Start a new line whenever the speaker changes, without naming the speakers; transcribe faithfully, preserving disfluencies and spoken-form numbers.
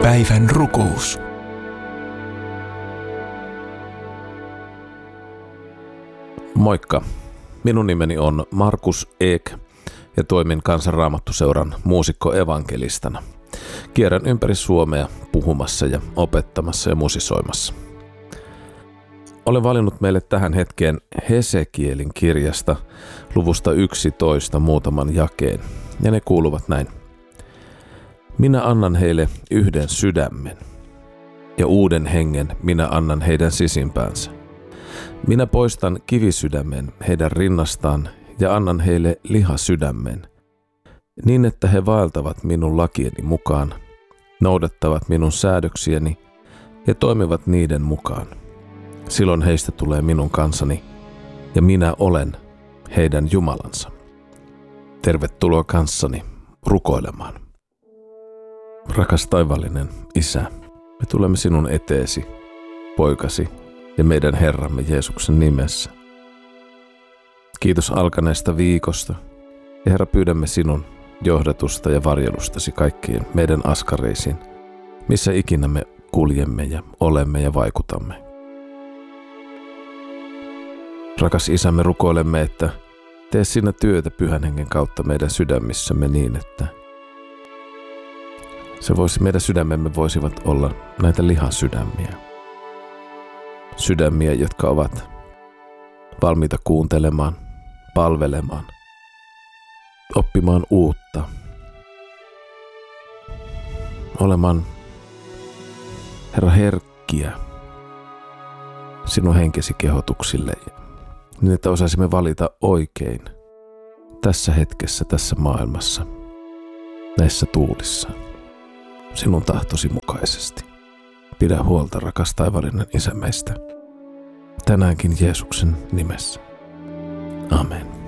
Päivän rukous.
Moikka! Minun nimeni on Markus Ek ja toimin Kansanraamattuseuran muusikko-evankelistana. Kierrän ympäri Suomea puhumassa ja opettamassa ja musisoimassa. Olen valinnut meille tähän hetkeen Hesekielin kirjasta luvusta yksitoista muutaman jakeen, ja ne kuuluvat näin. Minä annan heille yhden sydämen, ja uuden hengen minä annan heidän sisimpäänsä. Minä poistan kivisydämen heidän rinnastaan ja annan heille lihasydämen, niin että he vaeltavat minun lakieni mukaan, noudattavat minun säädöksieni ja toimivat niiden mukaan. Silloin heistä tulee minun kansani, ja minä olen heidän Jumalansa. Tervetuloa kanssani rukoilemaan. Rakas taivaallinen Isä, me tulemme sinun eteesi, poikasi ja meidän Herramme Jeesuksen nimessä. Kiitos alkaneesta viikosta, ja Herra, pyydämme sinun johdatusta ja varjelustasi kaikkiin meidän askareisiin, missä ikinä me kuljemme ja olemme ja vaikutamme. Rakas Isä, me rukoilemme, että tee sinä työtä Pyhän Hengen kautta meidän sydämissämme niin, että se voisi, meidän sydämemme voisivat olla näitä lihasydämiä. Sydämiä, jotka ovat valmiita kuuntelemaan, palvelemaan, oppimaan uutta, olemaan, Herra, herkkiä sinun henkesi kehotuksille, niin että osaisimme valita oikein tässä hetkessä, tässä maailmassa, näissä tuulissa, sinun tahtosi mukaisesti. Pidä huolta, rakas taivaallinen Isä, meistä tänäänkin Jeesuksen nimessä. Amen.